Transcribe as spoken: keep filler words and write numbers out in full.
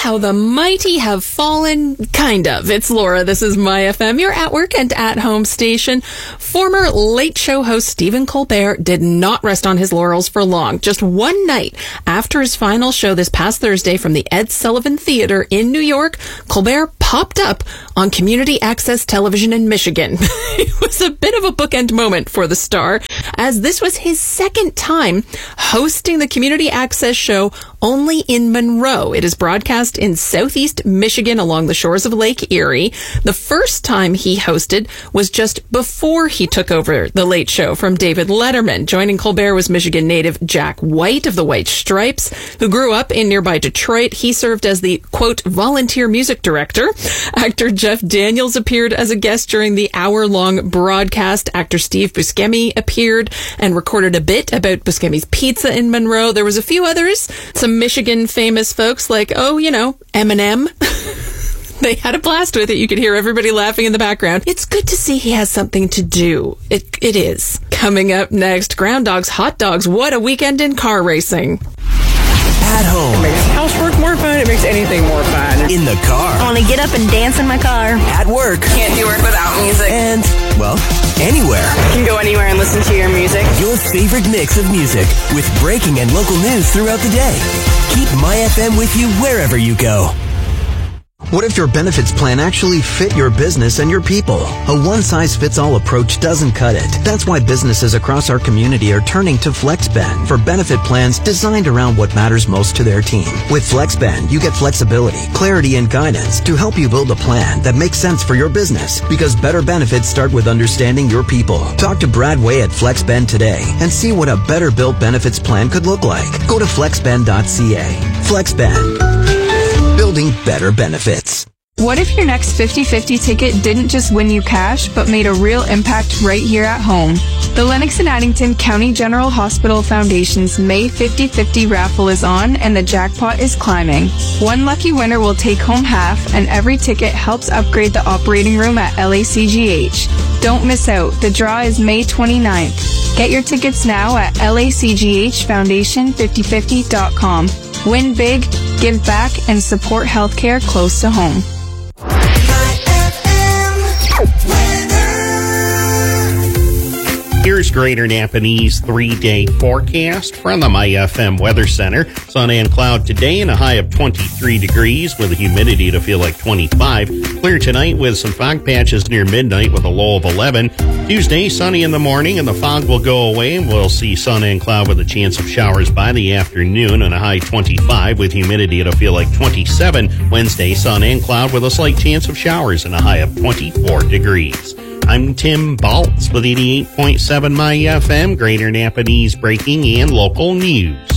how the mighty have fallen, kind of. It's Laura. This is My F M, your at work and at home station. Former Late Show host Stephen Colbert did not rest on his laurels for long. Just one night after his final show this past Thursday from the Ed Sullivan Theater in New York, Colbert popped up on community access television in Michigan. It was a bit of a bookend moment for the star, as this was his second time hosting the community access show only in Monroe. It is broadcast in southeast Michigan along the shores of Lake Erie. The first time he hosted was just before he took over The Late Show from David Letterman. Joining Colbert was Michigan native Jack White of the White Stripes, who grew up in nearby Detroit. He served as the, quote, volunteer music director. Actor Jeff Daniels appeared as a guest during the hour-long broadcast. Actor Steve Buscemi appeared and recorded a bit about Buscemi's Pizza in Monroe. There was a few others, some Michigan famous folks like, oh, you know, Eminem. They had a blast with it. You could hear everybody laughing in the background. It's good to see he has something to do. It It is. Coming up next, Ground Dogs, Hot Dogs. What a weekend in car racing. At home. It makes housework more fun. It makes anything more fun. In the car. I want to get up and dance in my car. At work. Can't do work without music. And, well, anywhere. You can go anywhere and listen to your music. Your favorite mix of music with breaking and local news throughout the day. Keep My F M with you wherever you go. What if your benefits plan actually fit your business and your people? A one-size-fits-all approach doesn't cut it. That's why businesses across our community are turning to FlexBend for benefit plans designed around what matters most to their team. With FlexBend, you get flexibility, clarity, and guidance to help you build a plan that makes sense for your business. Because better benefits start with understanding your people. Talk to Brad Way at FlexBend today and see what a better-built benefits plan could look like. Go to flexbend dot c a. FlexBend. Building better benefits. What if your next fifty-fifty ticket didn't just win you cash, but made a real impact right here at home? The Lennox and Addington County General Hospital Foundation's May fifty-fifty raffle is on, and the jackpot is climbing. One lucky winner will take home half, and every ticket helps upgrade the operating room at L A C G H. Don't miss out. The draw is May twenty-ninth. Get your tickets now at L A C G H foundation fifty fifty dot com. Win big, give back, and support healthcare close to home. Here's Greater Napanese three-day forecast from the My F M Weather Center. Sun and cloud today and a high of twenty-three degrees with a humidity to feel like twenty-five. Clear tonight with some fog patches near midnight with a low of eleven. Tuesday, sunny in the morning and the fog will go away. We'll see sun and cloud with a chance of showers by the afternoon and a high twenty-five with humidity to feel like twenty-seven. Wednesday, sun and cloud with a slight chance of showers and a high of twenty-four degrees. I'm Tim Baltz with eighty-eight point seven My F M, Greater Napanese breaking and local news.